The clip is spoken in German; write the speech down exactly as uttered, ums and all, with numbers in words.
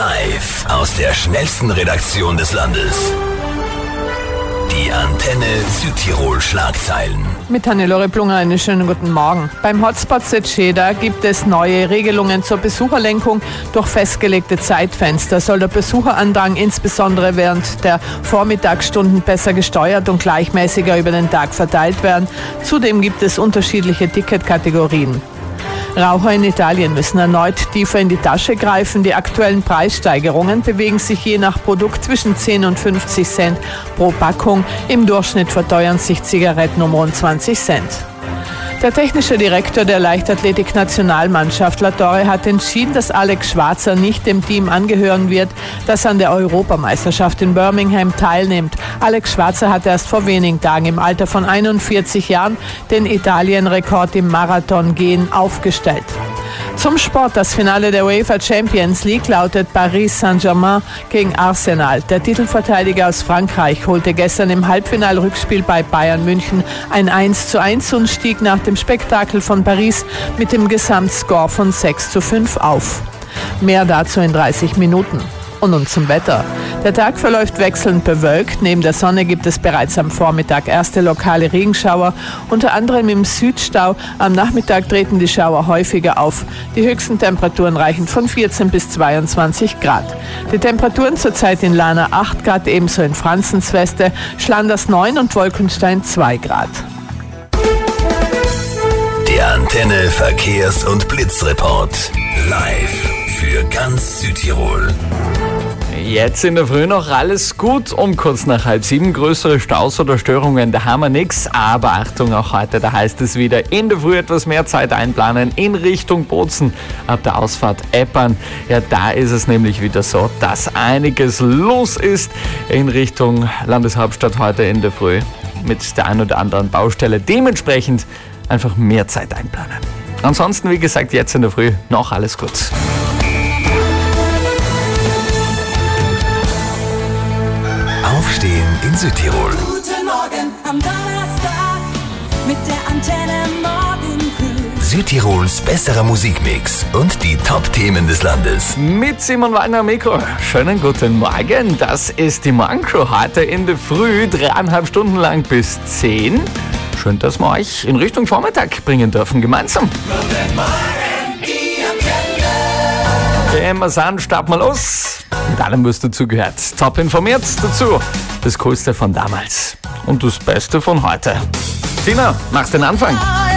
Live aus der schnellsten Redaktion des Landes. Die Antenne Südtirol Schlagzeilen. Mit Hannelore Plunger einen schönen guten Morgen. Beim Hotspot Setscheda gibt es neue Regelungen zur Besucherlenkung. Durch festgelegte Zeitfenster soll der Besucherandrang insbesondere während der Vormittagsstunden besser gesteuert und gleichmäßiger über den Tag verteilt werden. Zudem gibt es unterschiedliche Ticketkategorien. Raucher in Italien müssen erneut tiefer in die Tasche greifen. Die aktuellen Preissteigerungen bewegen sich je nach Produkt zwischen zehn und fünfzig Cent pro Packung. Im Durchschnitt verteuern sich Zigaretten um rund zwanzig Cent. Der technische Direktor der Leichtathletik-Nationalmannschaft La Torre hat entschieden, dass Alex Schwarzer nicht dem Team angehören wird, das an der Europameisterschaft in Birmingham teilnimmt. Alex Schwarzer hat erst vor wenigen Tagen im Alter von einundvierzig Jahren den Italien-Rekord im Marathongehen aufgestellt. Zum Sport. Das Finale der UEFA Champions League lautet Paris Saint-Germain gegen Arsenal. Der Titelverteidiger aus Frankreich holte gestern im Halbfinalrückspiel bei Bayern München ein eins zu eins und stieg nach dem Spektakel von Paris mit dem Gesamtscore von sechs zu fünf auf. Mehr dazu in dreißig Minuten. Und nun zum Wetter. Der Tag verläuft wechselnd bewölkt. Neben der Sonne gibt es bereits am Vormittag erste lokale Regenschauer, unter anderem im Südstau. Am Nachmittag treten die Schauer häufiger auf. Die höchsten Temperaturen reichen von vierzehn bis zweiundzwanzig Grad. Die Temperaturen zurzeit in Lana acht Grad, ebenso in Franzensweste, Schlanders neun und Wolkenstein zwei Grad. Der Antenne Verkehrs- und Blitzreport. Live für ganz Südtirol. Jetzt in der Früh noch alles gut, um kurz nach halb sieben. Größere Staus oder Störungen, da haben wir nichts. Aber Achtung, auch heute, da heißt es wieder, in der Früh etwas mehr Zeit einplanen in Richtung Bozen ab der Ausfahrt Eppern. Ja, da ist es nämlich wieder so, dass einiges los ist in Richtung Landeshauptstadt heute in der Früh mit der ein oder anderen Baustelle. Dementsprechend einfach mehr Zeit einplanen. Ansonsten, wie gesagt, jetzt in der Früh noch alles gut. Aufstehen in Südtirol. Guten Morgen am Donnerstag mit der Antenne Morgencrew. Südtirols besserer Musikmix und die Top-Themen des Landes. Mit Simon Wagner am Mikro. Schönen guten Morgen. Das ist die Morgencrew heute in der Früh, dreieinhalb Stunden lang bis zehn. Schön, dass wir euch in Richtung Vormittag bringen dürfen, gemeinsam. Guten Morgen, die Antenne. Immer san, starten wir los. Mit allem, was dazugehört. Top informiert dazu. Das Coolste von damals und das Beste von heute. Tina, machst den Anfang.